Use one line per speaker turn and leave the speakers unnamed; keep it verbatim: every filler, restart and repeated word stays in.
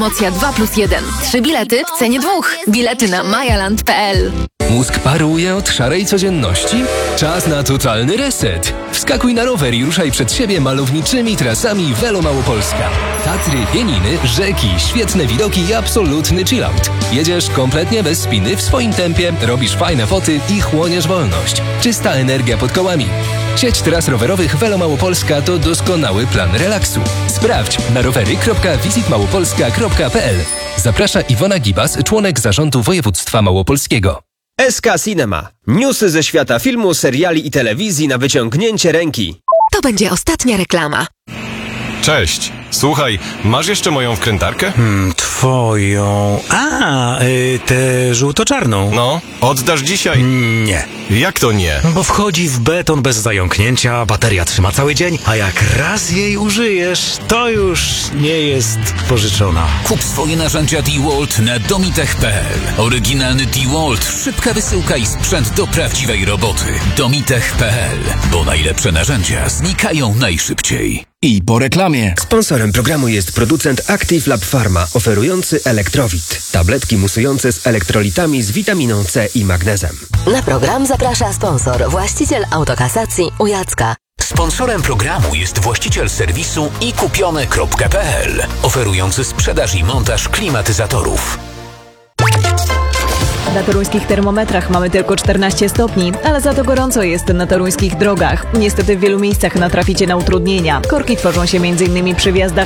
Promocja dwa plus jeden. Trzy bilety w cenie dwóch. Bilety na majaland kropka p l.
Mózg paruje od szarej codzienności? Czas na totalny reset. Wskakuj na rower i ruszaj przed siebie malowniczymi trasami Velo Małopolska. Tatry, pieniny, rzeki, świetne widoki i absolutny chillout. Jedziesz kompletnie bez spiny, w swoim tempie, robisz fajne foty i chłoniesz wolność. Czysta energia pod kołami. Sieć tras rowerowych Velo Małopolska to doskonały plan relaksu. Sprawdź na rowery kropka visit małopolska kropka p l. Zaprasza Iwona Gibas, członek zarządu województwa małopolskiego.
S K Cinema. Newsy ze świata filmu, seriali i telewizji na wyciągnięcie ręki.
To będzie ostatnia reklama.
Cześć. Słuchaj, masz jeszcze moją wkrętarkę?
Hmm, twoją... A, y, tę żółto-czarną.
No, oddasz dzisiaj?
Nie.
Jak to nie?
Bo wchodzi w beton bez zająknięcia, bateria trzyma cały dzień, a jak raz jej użyjesz, to już nie jest pożyczona.
Kup swoje narzędzia DeWalt na domitech kropka p l. Oryginalny DeWalt, szybka wysyłka i sprzęt do prawdziwej roboty. domitech kropka p l, bo najlepsze narzędzia znikają najszybciej.
I po reklamie.
Sponsorem programu jest producent Active Lab Pharma, oferujący Elektrowit. Tabletki musujące z elektrolitami z witaminą C i magnezem.
Na program zaprasza sponsor, właściciel autokasacji u Jacka.
Sponsorem programu jest właściciel serwisu i kupione kropka p l, oferujący sprzedaż i montaż klimatyzatorów.
Na toruńskich termometrach mamy tylko czternaście stopni, ale za to gorąco jest na toruńskich drogach. Niestety w wielu miejscach natraficie na utrudnienia. Korki tworzą się m.in. przy wjazdach